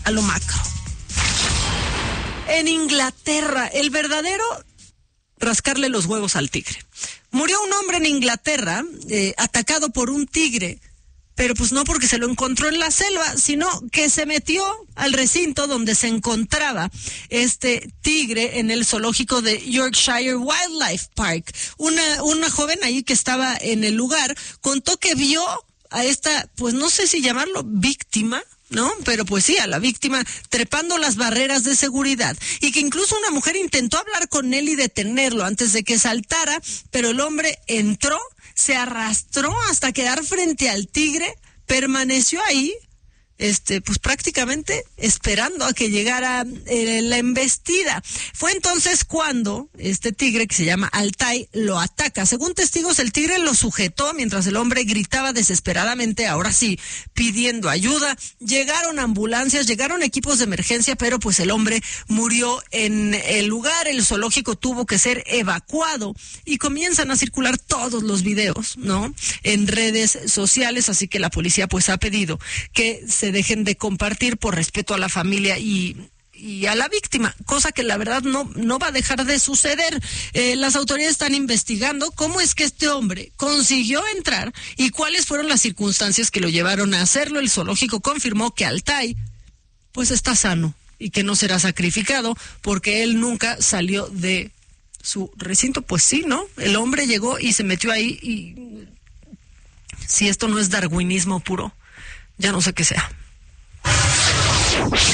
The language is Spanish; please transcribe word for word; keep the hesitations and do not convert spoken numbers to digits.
a lo macro. En Inglaterra, el verdadero rascarle los huevos al tigre. Murió un hombre en Inglaterra eh, atacado por un tigre, pero pues no porque se lo encontró en la selva, sino que se metió al recinto donde se encontraba este tigre en el zoológico de Yorkshire Wildlife Park. Una, una joven ahí que estaba en el lugar contó que vio a esta, pues no sé si llamarlo víctima, ¿no? Pero pues sí, a la víctima trepando las barreras de seguridad, y que incluso una mujer intentó hablar con él y detenerlo antes de que saltara, pero el hombre entró, se arrastró hasta quedar frente al tigre, permaneció ahí, este, pues prácticamente esperando a que llegara eh, la embestida. Fue entonces cuando este tigre, que se llama Altai, lo ataca. Según testigos, el tigre lo sujetó mientras el hombre gritaba desesperadamente, ahora sí, pidiendo ayuda. Llegaron ambulancias, llegaron equipos de emergencia, pero pues el hombre murió en el lugar. El zoológico tuvo que ser evacuado y comienzan a circular todos los videos, ¿no?, en redes sociales, así que la policía pues ha pedido que se dejen de compartir por respeto a la familia y, y a la víctima, cosa que la verdad no, no va a dejar de suceder. Eh, las autoridades están investigando cómo es que este hombre consiguió entrar y cuáles fueron las circunstancias que lo llevaron a hacerlo. El zoológico confirmó que Altai pues está sano y que no será sacrificado porque él nunca salió de su recinto. Pues sí, ¿no? El hombre llegó y se metió ahí, y si esto no es darwinismo puro, ya no sé qué sea.